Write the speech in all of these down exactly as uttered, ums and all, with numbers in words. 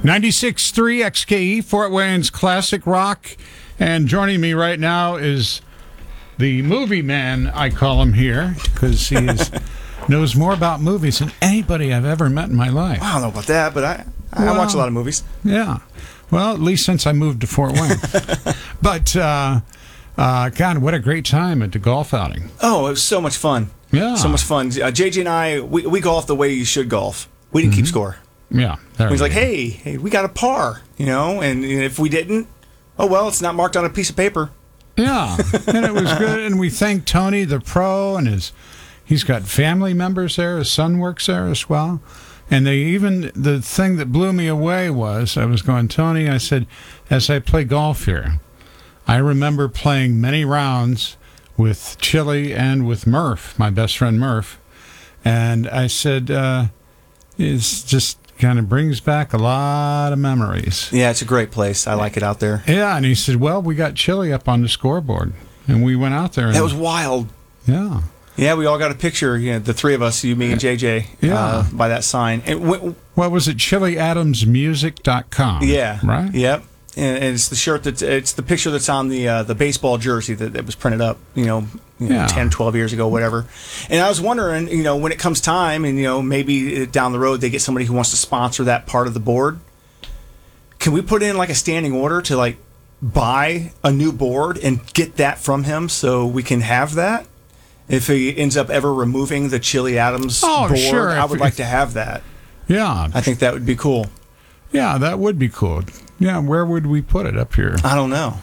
ninety-six point three X K E, Fort Wayne's Classic Rock. And joining me right now is the movie man, I call him here, because he is, knows more about movies than anybody I've ever met in my life. I don't know about that, but I, I well, watch a lot of movies. Yeah. Well, at least since I moved to Fort Wayne. But, uh, uh, God, what a great time at the golf outing. Oh, it was so much fun. Yeah. So much fun. Uh, J J and I, we, we golf the way you should golf. We didn't mm-hmm. keep score. Yeah. He's like, hey, hey, we got a par, you know, and if we didn't, oh, well, it's not marked on a piece of paper. Yeah, and it was good, and we thank Tony, the pro, and his, he's got family members there, his son works there as well, and they even, the thing that blew me away was, I was going, Tony, I said, as I play golf here, I remember playing many rounds with Chili and with Murph, my best friend Murph, and I said, uh, it's just kind of brings back a lot of memories. Yeah, it's a great place. I like it out there. Yeah, and he said, well, we got Chili up on the scoreboard, and we went out there. And that was wild. Yeah. Yeah, we all got a picture, you know, the three of us, you, me, and J J, yeah. uh, by that sign. And w- what was it, chili adams music dot com? Yeah. Right? Yep. And it's the shirt that's, it's the picture that's on the uh, the baseball jersey that, that was printed up, you know, you know yeah. ten, twelve years ago, whatever. And I was wondering, you know, when it comes time and, you know, maybe down the road they get somebody who wants to sponsor that part of the board, can we put in like a standing order to like buy a new board and get that from him so we can have that? If he ends up ever removing the Chili Adams oh, board, sure. I would if, like to have that. Yeah. I think that would be cool. Yeah, that would be cool. Yeah, where would we put it up here? I don't know.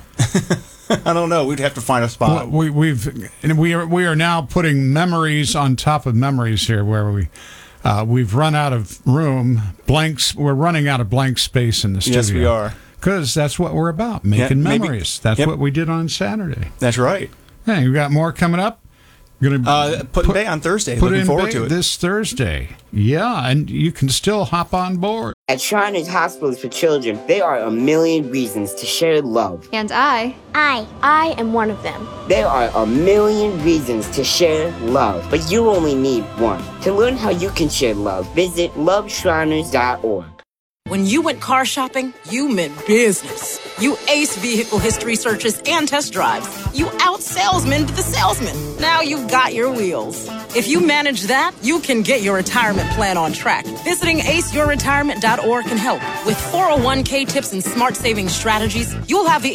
I don't know. We'd have to find a spot. Well, we, we've and we are we are now putting memories on top of memories here, where we uh, we've run out of room, blanks. We're running out of blank space in the studio. Yes, we are. Because that's what we're about, making yeah, memories. That's yep. what we did on Saturday. That's right. Hey, we got more coming up. Going to uh, put, put in bay on Thursday. Put Looking in forward bay to it this Thursday. Yeah, and you can still hop on board. At Shriners Hospitals for Children, there are a million reasons to share love. And I, I, I am one of them. There are a million reasons to share love, but you only need one. To learn how you can share love, visit love shriners dot org. When you went car shopping, you meant business. You aced vehicle history searches and test drives. You out-salesmaned the salesman. Now you've got your wheels. If you manage that, you can get your retirement plan on track. Visiting ace your retirement dot org can help. With four oh one k tips and smart savings strategies, you'll have the